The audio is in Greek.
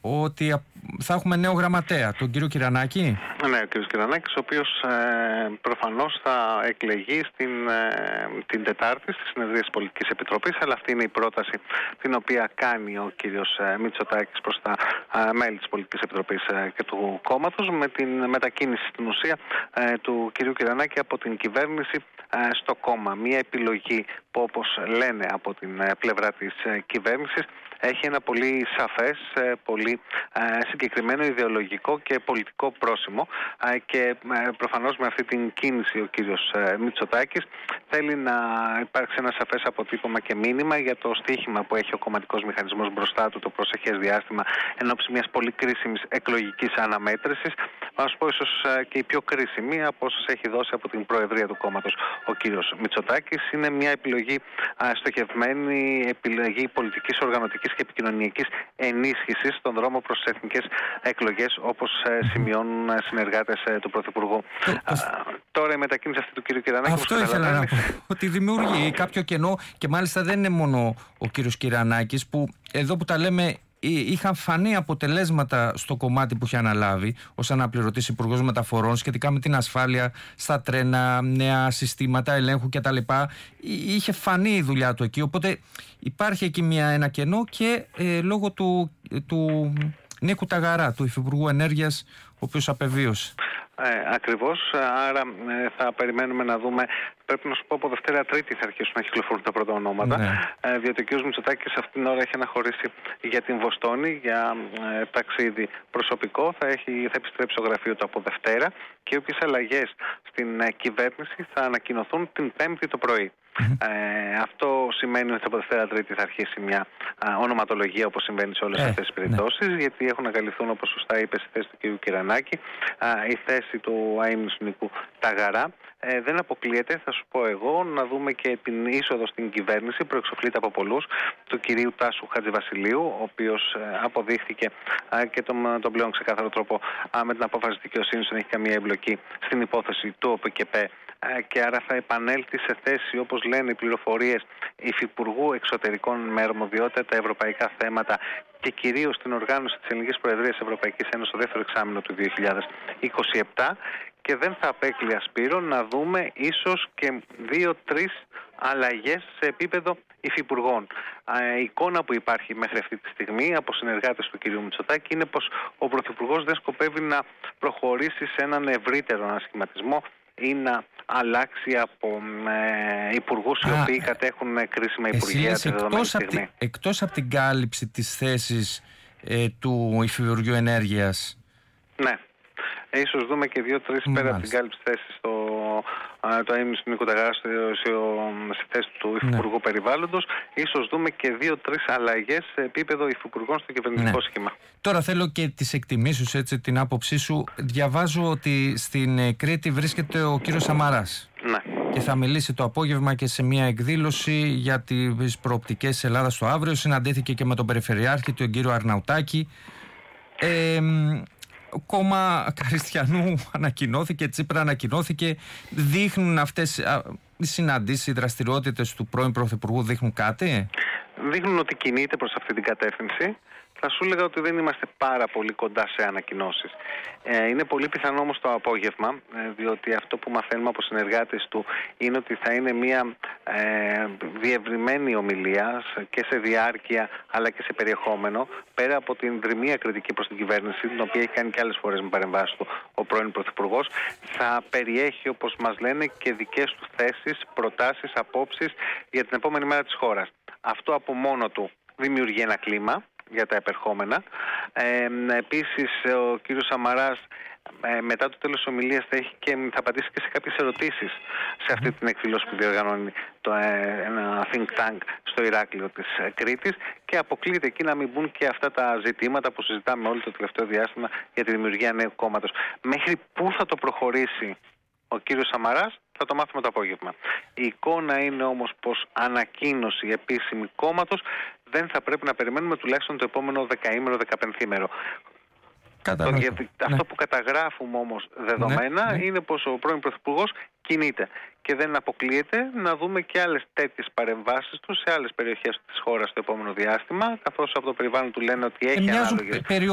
ότι θα έχουμε νέο γραμματέα, τον κύριο Κυρανάκη. Ναι, ο κύριος Κυρανάκης, ο οποίος προφανώς θα εκλεγεί την Τετάρτη στη συνεδρία της Πολιτικής Επιτροπής, αλλά αυτή είναι η πρόταση την οποία κάνει ο κύριος Μητσοτάκης προς τα μέλη της Πολιτικής Επιτροπής και του κόμματος, με την μετακίνηση στην ουσία του κυρίου Κυρανάκη από την κυβέρνηση στο κόμμα. Μια επιλογή που, όπως λένε από την πλευρά της κυβέρνησης, έχει ένα πολύ σαφές, πολύ συγκεκριμένο ιδεολογικό και πολιτικό πρόσημο, και προφανώς με αυτή την κίνηση ο κύριος Μητσοτάκης θέλει να υπάρξει ένα σαφές αποτύπωμα και μήνυμα για το στίχημα που έχει ο κομματικός μηχανισμός μπροστά του το προσεχές διάστημα ενόψει μιας πολύ κρίσιμης εκλογικής αναμέτρησης. Να σας πω ίσως και η πιο κρίσιμη από όσες έχει δώσει από την προεδρία του κόμματος ο κύριος Μητσοτάκης. Είναι μια επιλογή στοχευμένη, επιλογή πολιτικής, οργανωτικής και επικοινωνιακής ενίσχυσης στον δρόμο προς τις εθνικές εκλογές, όπως σημειώνουν συνεργάτες του Πρωθυπουργού. Τώρα η μετακίνηση αυτή του κύριου Κυρανάκη. Αυτό ήθελα να πω. Ότι δημιουργεί κάποιο κενό, και μάλιστα δεν είναι μόνο ο κύριος Κυρανάκης, που εδώ που τα λέμε είχαν φανεί αποτελέσματα στο κομμάτι που είχε αναλάβει ως αναπληρωτής υπουργός μεταφορών σχετικά με την ασφάλεια στα τρένα, νέα συστήματα ελέγχου κτλ. Είχε φανεί η δουλειά του εκεί, οπότε υπάρχει εκεί ένα κενό, και λόγω του Νίκου Ταγαρά, του Υφυπουργού Ενέργειας, ο οποίος απεβίωσε. Ακριβώς, άρα θα περιμένουμε να δούμε. Πρέπει να σου πω από Δευτέρα-Τρίτη θα αρχίσουν να κυκλοφορούν τα πρώτα ονόματα, διότι ο κ. Μητσοτάκης αυτήν την ώρα έχει αναχωρήσει για την Βοστόνη για ταξίδι προσωπικό. Θα επιστρέψει στο γραφείο του από Δευτέρα, και όποιες αλλαγές στην κυβέρνηση θα ανακοινωθούν την Πέμπτη το πρωί. Αυτό σημαίνει ότι από Δευτέρα-Τρίτη θα αρχίσει μια ονοματολογία, όπως συμβαίνει σε όλες αυτές τις περιπτώσεις, γιατί έχουν ανακαλυφθούν, όπως σωστά είπες, η θέση του κ. Κυρανάκη, η θέση του αείμνηστου Νίκου Ταγαρά. Δεν αποκλείεται, θα σου πω εγώ, να δούμε και την είσοδο στην κυβέρνηση, προεξοφλείται από πολλούς, του κυρίου Τάσου Χατζηβασιλείου, ο οποίος αποδείχθηκε και τον πλέον ξεκάθαρο τρόπο με την απόφαση της δικαιοσύνης δεν έχει καμία εμπλοκή στην υπόθεση του ΟΠΚΠ, και άρα θα επανέλθει σε θέση, όπως λένε οι πληροφορίες, υφυπουργού εξωτερικών με αρμοδιότητα τα ευρωπαϊκά θέματα και κυρίως την οργάνωση της Ελληνικής Προεδρίας Ευρωπαϊκής Ένωσης στο δεύτερο εξάμηνο του 2027, και δεν θα απέκλεια, Σπύρο, να δούμε ίσως και 2-3 αλλαγές σε επίπεδο υφυπουργών. Η εικόνα που υπάρχει μέχρι αυτή τη στιγμή από συνεργάτες του κ. Μητσοτάκη είναι πως ο Πρωθυπουργός δεν σκοπεύει να προχωρήσει σε έναν ευρύτερο ανασχηματισμό ή να αλλάξει από υπουργούς οι οποίοι κατέχουν κρίσιμα υπουργεία τη δεδομένη στιγμή. Εκτός από την κάλυψη της θέσης του Υφυπουργείου Ενέργειας. Ναι. Ίσως δούμε και 2-3 πέρα από την κάλυψη θέσης το αείμνηστο Νίκου Ταγαρά στη θέση του Υφυπουργού Περιβάλλοντος. Ίσως δούμε και 2-3 αλλαγές σε επίπεδο υφυπουργών στο κυβερνητικό σχήμα. Τώρα θέλω και τις εκτιμήσεις σου, έτσι, την άποψή σου. Διαβάζω ότι στην Κρήτη βρίσκεται ο κύριος Σαμαράς. Ναι. Και θα μιλήσει το απόγευμα και σε μια εκδήλωση για τις προοπτικές της Ελλάδας το αύριο. Συναντήθηκε και με τον Περιφερειάρχη, τον κύριο Αρναουτάκη. Κόμμα Καριστιανού ανακοινώθηκε, Τσίπρα ανακοινώθηκε. Δείχνουν αυτές οι συναντήσεις, οι δραστηριότητες του πρώην Πρωθυπουργού, δείχνουν κάτι? Δείχνουν ότι κινείται προς αυτή την κατεύθυνση. Θα σου έλεγα ότι δεν είμαστε πάρα πολύ κοντά σε ανακοινώσεις. Είναι πολύ πιθανό όμως το απόγευμα, διότι αυτό που μαθαίνουμε από συνεργάτες του είναι ότι θα είναι μια διευρυμένη ομιλία και σε διάρκεια αλλά και σε περιεχόμενο, πέρα από την δρυμία κριτική προς την κυβέρνηση, την οποία έχει κάνει και άλλες φορές με παρεμβάσεις του ο πρώην Πρωθυπουργός, θα περιέχει, όπως μας λένε, και δικές του θέσεις, προτάσεις, απόψεις για την επόμενη μέρα της χώρας. Αυτό από μόνο του δημιουργεί ένα κλίμα για τα επερχόμενα. Επίσης ο κύριος Σαμαράς μετά το τέλος της ομιλίας θα απαντήσει και σε κάποιες ερωτήσεις σε αυτή την εκδήλωση που διοργανώνει ένα think tank στο Ηράκλειο της Κρήτης, και αποκλείεται εκεί να μην μπουν και αυτά τα ζητήματα που συζητάμε όλο το τελευταίο διάστημα για τη δημιουργία νέου κόμματος. Μέχρι πού θα το προχωρήσει ο κύριος Σαμαράς θα το μάθουμε το απόγευμα. Η εικόνα είναι όμως πως ανακοίνωση επίσημη κόμματος δεν θα πρέπει να περιμένουμε τουλάχιστον το επόμενο 10ήμερο, 15ήμερο. Αυτό που καταγράφουμε όμως δεδομένα είναι πως ο πρώην Πρωθυπουργός κινείται και δεν αποκλείεται να δούμε και άλλες τέτοιες παρεμβάσεις του σε άλλες περιοχές της χώρας στο επόμενο διάστημα, καθώς από το περιβάλλον του λένε ότι έχει ανάλογες